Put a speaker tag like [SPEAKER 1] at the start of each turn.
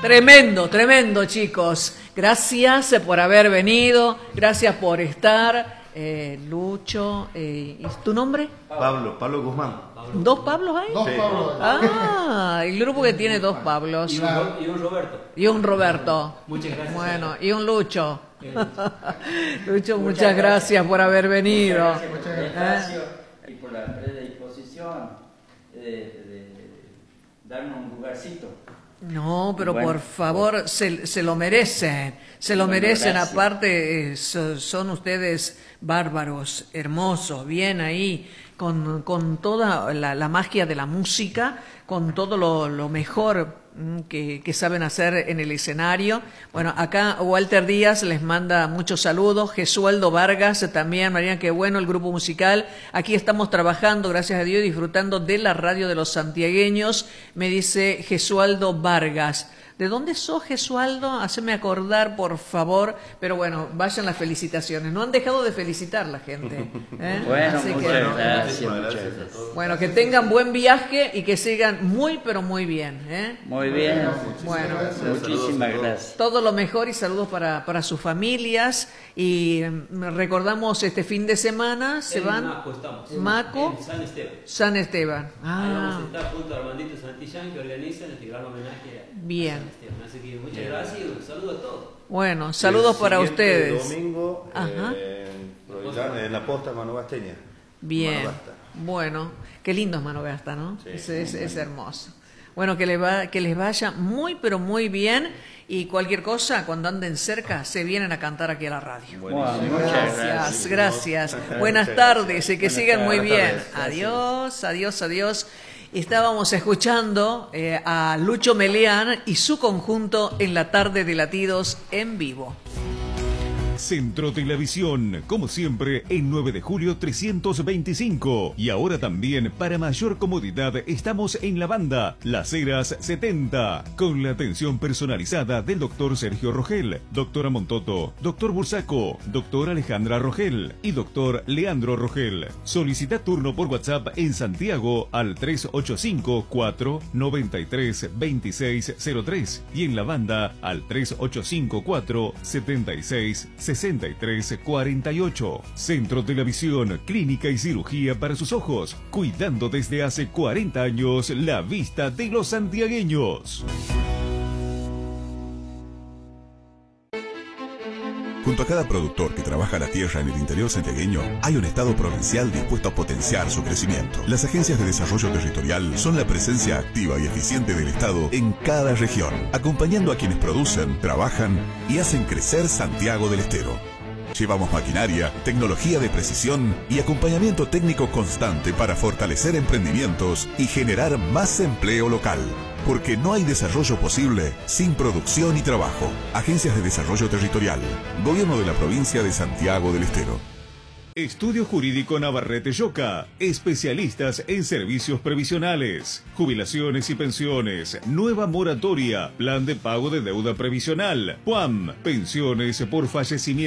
[SPEAKER 1] Tremendo, tremendo, chicos. Gracias por haber venido, gracias por estar. Lucho, ¿y tu nombre?
[SPEAKER 2] Pablo Guzmán.
[SPEAKER 1] ¿Dos Pablos hay?
[SPEAKER 2] Dos Pablos.
[SPEAKER 1] Ah, el grupo que tiene dos Pablos.
[SPEAKER 3] Y un Roberto.
[SPEAKER 1] Y un Roberto.
[SPEAKER 3] Muchas gracias.
[SPEAKER 1] Bueno, y un Lucho. Lucho, muchas gracias por haber venido.
[SPEAKER 4] Muchas gracias y por la predisposición de darnos un lugarcito.
[SPEAKER 1] No, pero
[SPEAKER 4] bueno,
[SPEAKER 1] por favor, se lo merecen, se lo
[SPEAKER 4] bueno,
[SPEAKER 1] merecen.
[SPEAKER 4] gracias.
[SPEAKER 1] Aparte, son ustedes bárbaros, hermosos, bien ahí, con toda la magia de la música, con todo lo mejor que saben hacer en el escenario. Bueno, acá Walter Díaz les manda muchos saludos, Gesualdo Vargas también, María, qué bueno el grupo musical. Aquí estamos trabajando, gracias a Dios, disfrutando de la radio de los santiagueños, me dice Gesualdo Vargas. ¿De dónde sos, Gesualdo? Haceme acordar, por favor. Pero bueno, vayan las felicitaciones. No han dejado de felicitar la gente.
[SPEAKER 4] Bueno,
[SPEAKER 1] Así
[SPEAKER 4] muchas
[SPEAKER 1] que,
[SPEAKER 4] gracias.
[SPEAKER 1] bueno, que tengan buen viaje y que sigan muy, pero muy bien.
[SPEAKER 4] Muy bien.
[SPEAKER 1] Bueno,
[SPEAKER 4] muchísimas gracias.
[SPEAKER 1] todo lo mejor y saludos para sus familias. Y recordamos este fin de semana, se van.
[SPEAKER 3] Maco estamos.
[SPEAKER 1] Maco.
[SPEAKER 3] En San Esteban.
[SPEAKER 1] San Esteban.
[SPEAKER 3] Ahí vamos a estar junto a Armandito Santillán, que organizan este gran homenaje a
[SPEAKER 1] Bien.
[SPEAKER 3] San Esteban. Así que muchas gracias y un saludo a todos.
[SPEAKER 1] Bueno, saludos para ustedes.
[SPEAKER 2] Domingo
[SPEAKER 1] Ajá.
[SPEAKER 2] en la posta Manogasteña.
[SPEAKER 1] Bien.
[SPEAKER 2] Manogasta.
[SPEAKER 1] Bueno, qué lindo es Manogasta, ¿no?
[SPEAKER 2] Sí,
[SPEAKER 1] Es hermoso. Bueno, que les vaya muy, pero muy bien. Y cualquier cosa, cuando anden cerca, se vienen a cantar aquí a la radio.
[SPEAKER 4] Muchas
[SPEAKER 1] Gracias. Buenas tardes y que sigan muy bien.
[SPEAKER 2] tardes.
[SPEAKER 1] Adiós, adiós, adiós. Estábamos escuchando a Lucho Meleán y su conjunto en la tarde de Latidos en vivo.
[SPEAKER 5] Centro Televisión, como siempre, en 9 de julio 325. Y ahora también, para mayor comodidad, estamos en la banda Las Heras 70, con la atención personalizada del doctor Sergio Rogel, doctora Montoto, doctor Bursaco, doctora Alejandra Rogel y doctor Leandro Rogel. Solicita turno por WhatsApp en Santiago al 385-493-2603 y en la banda al 385-476-6348. Centro Televisión, clínica y cirugía para sus ojos, cuidando desde hace 40 años la vista de los santiagueños.
[SPEAKER 6] Junto a cada productor que trabaja la tierra en el interior santiagueño, hay un Estado provincial dispuesto a potenciar su crecimiento. Las agencias de desarrollo territorial son la presencia activa y eficiente del Estado en cada región, acompañando a quienes producen, trabajan y hacen crecer Santiago del Estero. Llevamos maquinaria, tecnología de precisión y acompañamiento técnico constante para fortalecer emprendimientos y generar más empleo local. Porque no hay desarrollo posible sin producción y trabajo. Agencias de Desarrollo Territorial. Gobierno de la provincia de Santiago del Estero.
[SPEAKER 5] Estudio Jurídico Navarrete Yoca, especialistas en servicios previsionales, jubilaciones y pensiones, nueva moratoria, plan de pago de deuda previsional, PUAM, pensiones por fallecimiento.